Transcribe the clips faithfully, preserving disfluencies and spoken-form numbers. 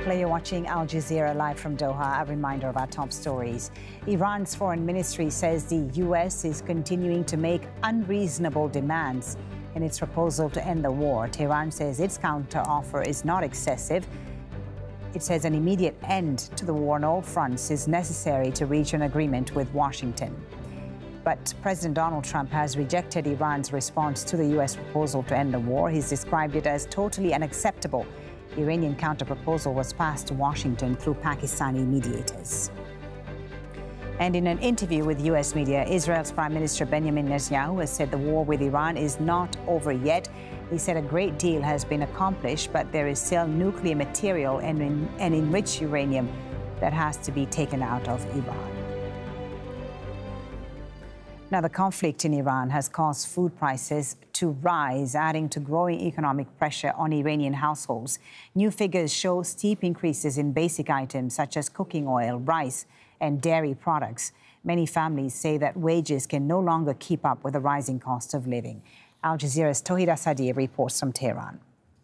Hello, you're watching Al Jazeera live from Doha. A reminder of our top stories. Iran's foreign ministry says the U S is continuing to make unreasonable demands in its proposal to end the war. Tehran says its counteroffer is not excessive. It says an immediate end to the war on all fronts is necessary to reach an agreement with Washington. But President Donald Trump has rejected Iran's response to the U S proposal to end the war. He's described it as totally unacceptable. The Iranian counterproposal was passed to Washington through Pakistani mediators. And in an interview with U S media, Israel's Prime Minister Benjamin Netanyahu has said the war with Iran is not over yet. He said a great deal has been accomplished, but there is still nuclear material and, en- and enriched uranium that has to be taken out of Iran. Now, the conflict in Iran has caused food prices to rise, adding to growing economic pressure on Iranian households. New figures show steep increases in basic items such as cooking oil, rice, and dairy products. Many families say that wages can no longer keep up with the rising cost of living. Al Jazeera's Tawhid Asadi reports from Tehran.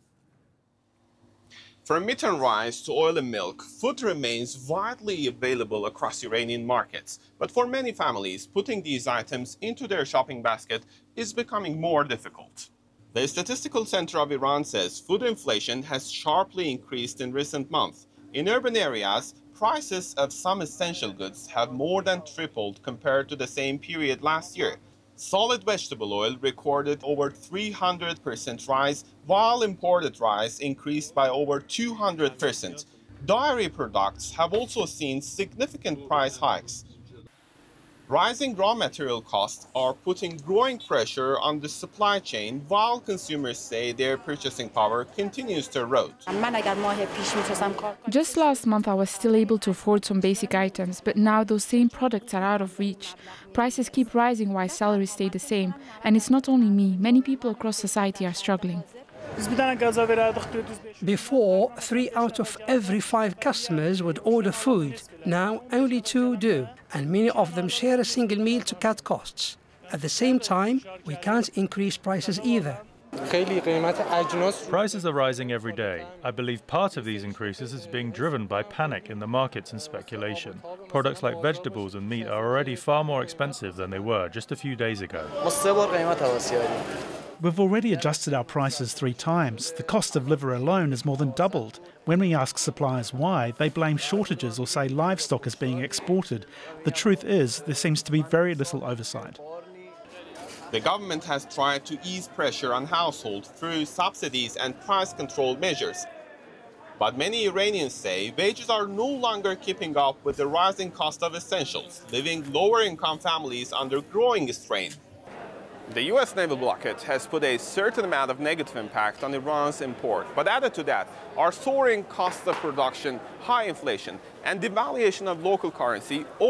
From meat and rice to oil and milk, food remains widely available across Iranian markets. But for many families, putting these items into their shopping basket is becoming more difficult. The Statistical Center of Iran says food inflation has sharply increased in recent months. In urban areas, prices of some essential goods have more than tripled compared to the same period last year. Solid vegetable oil recorded over three hundred percent rise, while imported rice increased by over two hundred percent. Dairy products have also seen significant price hikes. Rising raw material costs are putting growing pressure on the supply chain, while consumers say their purchasing power continues to erode. Just last month, I was still able to afford some basic items, but now those same products are out of reach. Prices keep rising while salaries stay the same. And it's not only me, many people across society are struggling. Before, three out of every five customers would order food. Now, only two do, and many of them share a single meal to cut costs. At the same time, we can't increase prices either. Prices are rising every day. I believe part of these increases is being driven by panic in the markets and speculation. Products like vegetables and meat are already far more expensive than they were just a few days ago. We've already adjusted our prices three times. The cost of liver alone has more than doubled. When we ask suppliers why, they blame shortages or say livestock is being exported. The truth is, there seems to be very little oversight. The government has tried to ease pressure on households through subsidies and price control measures. But many Iranians say wages are no longer keeping up with the rising cost of essentials, leaving lower-income families under growing strain. The U S naval blockade has put a certain amount of negative impact on Iran's import. But added to that are soaring costs of production, high inflation, and devaluation of local currency.